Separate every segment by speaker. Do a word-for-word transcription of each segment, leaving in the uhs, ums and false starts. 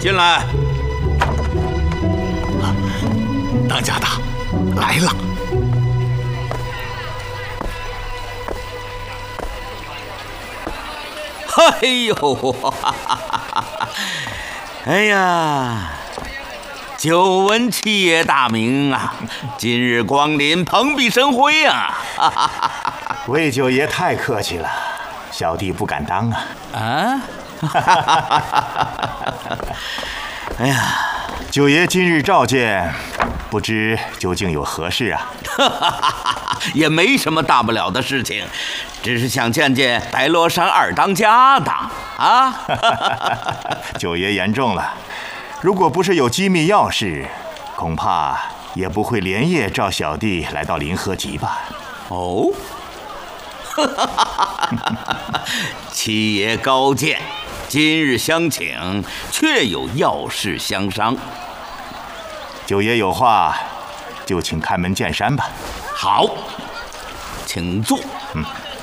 Speaker 1: 进来。
Speaker 2: 当家的，来了。
Speaker 1: 哎呦，哈哈哈哈哎呀！久闻七爷大名啊，今日光临，蓬荜生辉啊！哈哈哈哈
Speaker 2: 魏九爷太客气了，小弟不敢当啊。
Speaker 1: 啊！哈哈哈哈哎呀，
Speaker 2: 九爷今日召见，不知究竟有何事啊？
Speaker 1: 哈哈哈也没什么大不了的事情，只是想见见白罗山二当家的啊！
Speaker 2: 九爷言重了。如果不是有机密要事，恐怕也不会连夜召小弟来到临河集吧？
Speaker 1: 哦，七爷高见，今日相请，确有要事相商。
Speaker 2: 九爷有话，就请开门见山吧。
Speaker 1: 好，请坐。
Speaker 2: 嗯。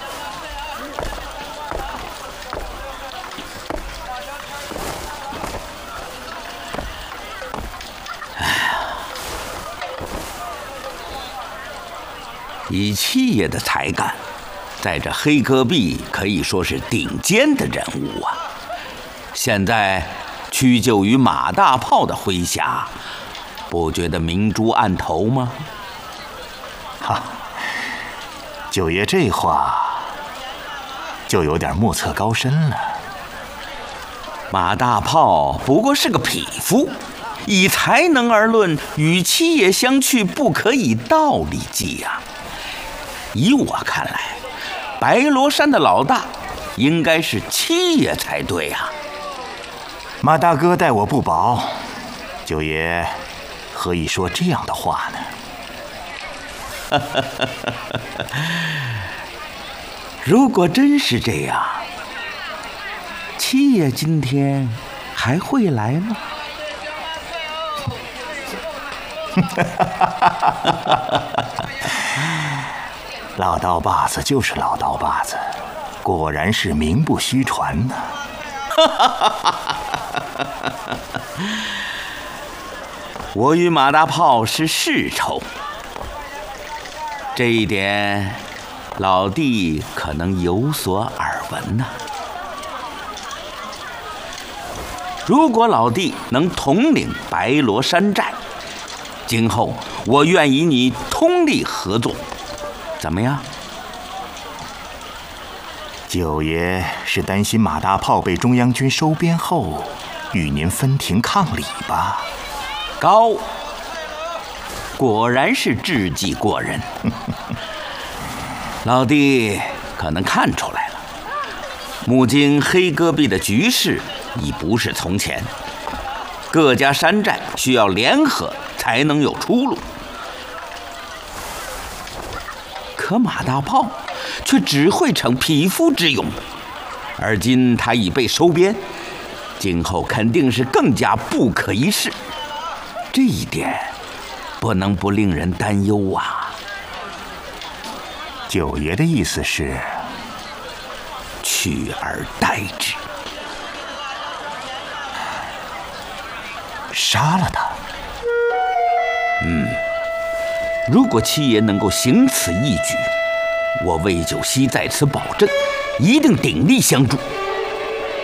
Speaker 1: 以七爷的才干，在这黑戈壁可以说是顶尖的人物啊！现在屈就于马大炮的麾下，不觉得明珠暗投吗？
Speaker 2: 哈，九爷这话就有点莫测高深了。
Speaker 1: 马大炮不过是个匹夫，以才能而论，与七爷相去不可以道理计呀、啊。以我看来，白罗山的老大应该是七爷才对呀、啊。
Speaker 2: 马大哥待我不薄，九爷何以说这样的话呢？
Speaker 1: 如果真是这样，七爷今天还会来吗？
Speaker 2: 老刀把子就是老刀把子，果然是名不虚传呢。
Speaker 1: 我与马大炮是世仇，这一点老弟可能有所耳闻呐、啊。如果老弟能统领白罗山寨，今后我愿与你通力合作，怎么样？
Speaker 2: 九爷是担心马大炮被中央军收编后，与您分庭抗礼吧？
Speaker 1: 高，果然是智计过人。老弟可能看出来了，目今黑戈壁的局势已不是从前，各家山寨需要联合才能有出路。可马大炮却只会逞匹夫之勇，而今他已被收编，今后肯定是更加不可一世。这一点不能不令人担忧啊。
Speaker 2: 九爷的意思是
Speaker 1: 取而代之，
Speaker 2: 杀了他。
Speaker 1: 嗯，如果七爷能够行此一举，我魏九溪在此保证，一定鼎力相助。